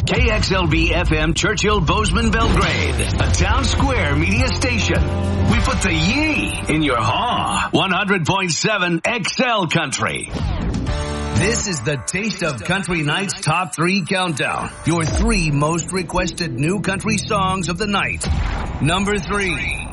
KXLB FM Churchill Bozeman Belgrade, a town square media station. We put the yee in your haw. 100.7 XL Country. This is the Taste of Country Night's Top 3 Countdown. Your 3 most requested new country songs of the night. Number 3.